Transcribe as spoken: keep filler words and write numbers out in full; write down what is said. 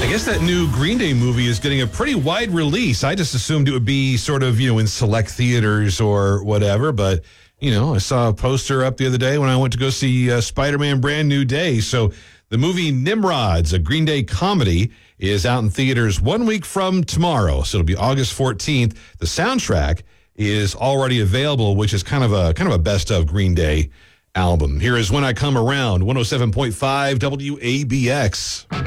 I guess that new Green Day movie is getting a pretty wide release. I just assumed it would be sort of, you know, in select theaters or whatever. But, you know, I saw a poster up the other day when I went to go see uh, Spider-Man Brand New Day. So the movie Nimrods, a Green Day comedy, is out in theaters one week from tomorrow. So it'll be August fourteenth. The soundtrack is already available, which is kind of a kind of a best of Green Day album. Here is When I Come Around, one oh seven point five W A B X.